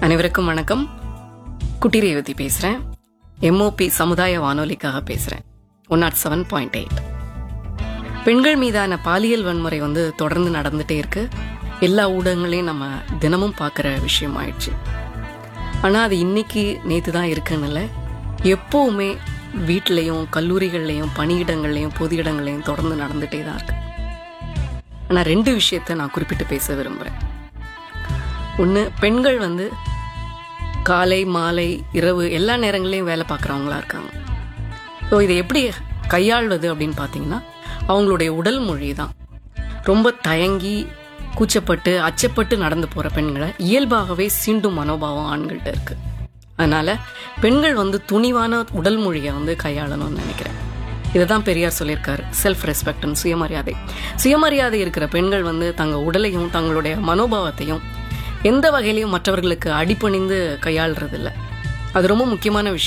அனைவருக்கும் வணக்கம். குட்டி ரேவதி பேசுகிறேன். எம்ஓபி சமுதாய வானொலிக்காக பேசுகிறேன். 107.8. பெண்கள் மீதான பாலியல் வன்முறை தொடர்ந்து நடந்துகிட்டே இருக்கு. எல்லா ஊடகங்களையும் நம்ம தினமும் பார்க்குற விஷயம் ஆயிடுச்சு. ஆனால் அது இன்னைக்கு நேற்று தான் இருக்குன்னு இல்லை, எப்போவுமே வீட்டிலையும் கல்லூரிகள்லையும் பணியிடங்கள்லையும் பொது இடங்கள்லையும் தொடர்ந்து நடந்துகிட்டே தான் இருக்கு. ஆனால் 2 விஷயத்தை நான் குறிப்பிட்டு பேச விரும்புகிறேன். ஒன்று, பெண்கள் காலை மாலை இரவு எல்லா நேரங்களையும் வேலை பார்க்குறவங்களா இருக்காங்க. ஸோ இதை எப்படி கையாள்வது அப்படின்னு பார்த்தீங்கன்னா, அவங்களுடைய உடல் மொழி தான். ரொம்ப தயங்கி கூச்சப்பட்டு அச்சப்பட்டு நடந்து போகிற பெண்களை இயல்பாகவே சீண்டும் மனோபாவம் ஆண்கள்கிட்ட இருக்குது. அதனால் பெண்கள் துணிவான உடல் மொழியை கையாளணும்னு நினைக்கிறேன். இதை தான் பெரியார் சொல்லியிருக்காரு, செல்ஃப் ரெஸ்பெக்ட்னு, சுயமரியாதை. சுயமரியாதை இருக்கிற பெண்கள் தங்கள் உடலையும் தங்களுடைய மனோபாவத்தையும் எந்த வகையிலையும் மற்றவர்களுக்கு அடிபணிந்து கையாளுறதில்ல. அது ரொம்ப முக்கியமான விஷயம்.